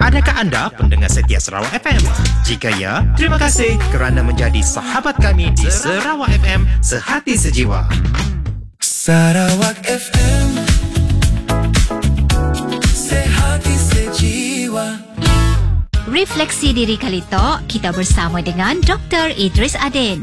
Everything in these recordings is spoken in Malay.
Adakah anda pendengar setia Sarawak FM? Jika ya, terima kasih kerana menjadi sahabat kami di Sarawak FM Sehati Sejiwa. Sarawak FM Sehati Sejiwa. Refleksi diri kali tok, kita bersama dengan Dr. Idris Adin.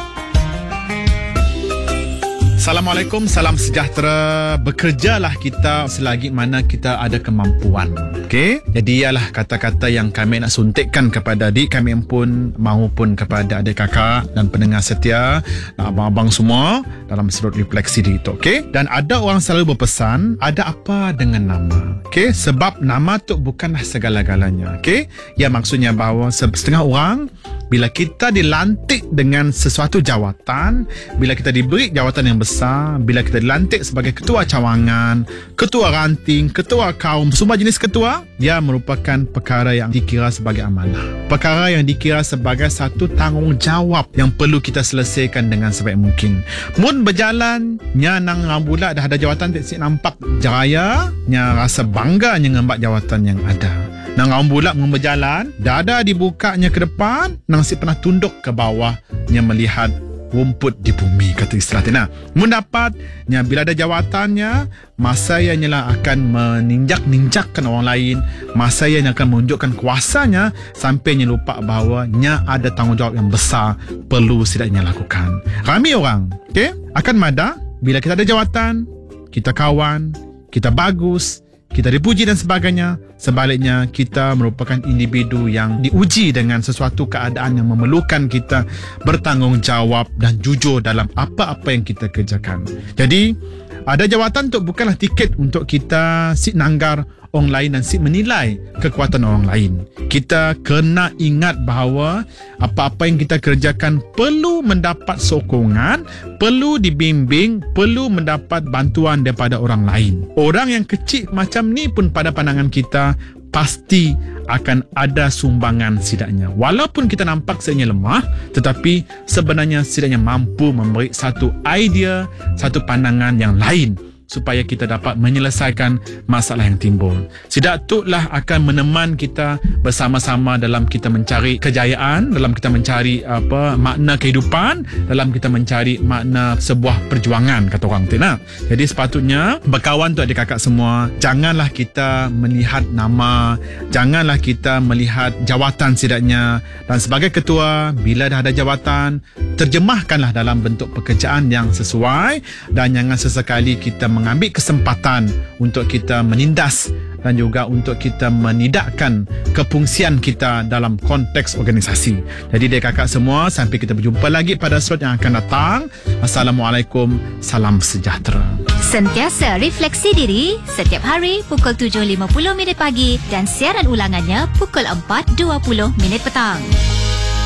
Assalamualaikum, salam sejahtera. Bekerjalah kita selagi mana kita ada kemampuan. Okey? Jadi ialah kata-kata yang kami nak suntikkan kepada adik kami pun maupun kepada adik kakak dan pendengar setia, abang-abang semua dalam sudut refleksi diri itu. Okey? Dan ada orang selalu berpesan, ada apa dengan nama? Okey? Sebab nama tu bukanlah segala-galanya. Okey? Ya, maksudnya bahawa setengah orang bila kita dilantik dengan sesuatu jawatan, bila kita diberi jawatan yang besar, bila kita dilantik sebagai ketua cawangan, ketua ranting, ketua kaum, semua jenis ketua, ia merupakan perkara yang dikira sebagai amanah. Perkara yang dikira sebagai satu tanggungjawab yang perlu kita selesaikan dengan sebaik mungkin. Mun berjalan, nya nang rambulat dah ada jawatan, tak nampak jaya, nya rasa bangga nya ngambat jawatan yang ada. Nang orang bulat berjalan, dada dibukanya ke depan, nang si pernah tunduk ke bawah, nya melihat rumput di bumi, kata istilah tina. Mendapatnya bila ada jawatannya, masa ianya lah akan meninjak-ninjakkan orang lain, masa ianya akan menunjukkan kuasanya sampai nya lupa bahawa nya ada tanggungjawab yang besar perlu setidaknya lakukan. Ramai orang, okay, akan madah bila kita ada jawatan, kita kawan, kita bagus, kita dipuji dan sebagainya. Sebaliknya, kita merupakan individu yang diuji dengan sesuatu keadaan yang memerlukan kita bertanggungjawab dan jujur dalam apa-apa yang kita kerjakan. Jadi, ada jawatan tu bukanlah tiket untuk kita sit nanggar orang lain dan sit menilai kekuatan orang lain. Kita kena ingat bahawa apa-apa yang kita kerjakan perlu mendapat sokongan, perlu dibimbing, perlu mendapat bantuan daripada orang lain. Orang yang kecil macam ni pun pada pandangan kita pasti akan ada sumbangan setidaknya. Walaupun kita nampak setidaknya lemah, tetapi sebenarnya setidaknya mampu memberi satu idea, satu pandangan yang lain supaya kita dapat menyelesaikan masalah yang timbul. Sidak itulah akan meneman kita bersama-sama dalam kita mencari kejayaan, dalam kita mencari makna kehidupan, dalam kita mencari makna sebuah perjuangan, kata orang tina. Jadi sepatutnya berkawan tu adik kakak semua, janganlah kita melihat nama, janganlah kita melihat jawatan setidaknya. Dan sebagai ketua, bila dah ada jawatan, terjemahkanlah dalam bentuk pekerjaan yang sesuai dan jangan sesekali kita mengambil kesempatan untuk kita menindas dan juga untuk kita menidakkan kefungsian kita dalam konteks organisasi. Jadi dek kakak semua, sampai kita berjumpa lagi pada slot yang akan datang. Assalamualaikum, salam sejahtera. Sentiasa refleksi diri setiap hari pukul 7.50 minit pagi dan siaran ulangannya pukul 4.20 minit petang.